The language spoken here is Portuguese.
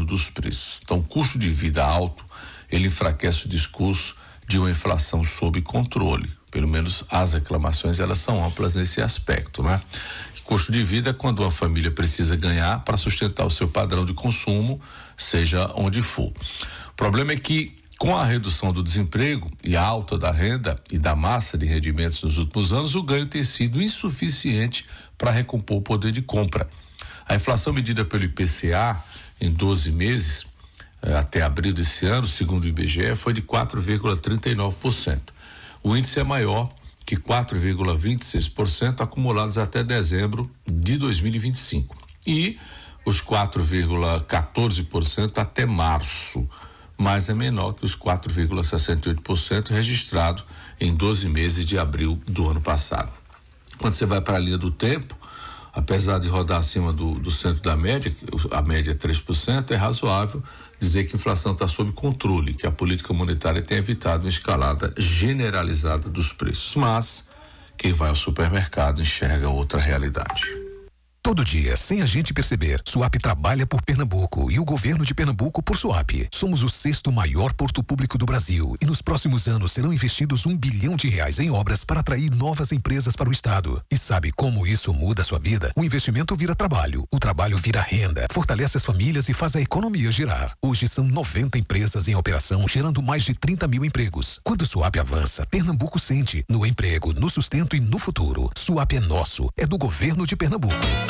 dos preços. Então, o custo de vida alto, ele enfraquece o discurso de uma inflação sob controle. Pelo menos as reclamações, elas são amplas nesse aspecto, né? Custo de vida é quando uma família precisa ganhar para sustentar o seu padrão de consumo, seja onde for. O problema é que, com a redução do desemprego e a alta da renda e da massa de rendimentos nos últimos anos, o ganho tem sido insuficiente para recompor o poder de compra. A inflação medida pelo IPCA em 12 meses, até abril desse ano, segundo o IBGE, foi de 4,39%. O índice é maior que 4,26% acumulados até dezembro de 2025 e os 4,14% até março, mas é menor que os 4,68% registrado em 12 meses de abril do ano passado. Quando você vai para a linha do tempo, apesar de rodar acima do centro da média, a média é 3%, é razoável dizer que a inflação está sob controle, que a política monetária tem evitado uma escalada generalizada dos preços. Mas quem vai ao supermercado enxerga outra realidade. Todo dia, sem a gente perceber, Suape trabalha por Pernambuco e o governo de Pernambuco por Suape. Somos o 6º maior porto público do Brasil e nos próximos anos serão investidos R$1 bilhão em obras para atrair novas empresas para o estado. E sabe como isso muda a sua vida? O investimento vira trabalho, o trabalho vira renda, fortalece as famílias e faz a economia girar. Hoje são 90 empresas em operação, gerando mais de 30 mil empregos. Quando Suape avança, Pernambuco sente no emprego, no sustento e no futuro. Suape é nosso, é do governo de Pernambuco.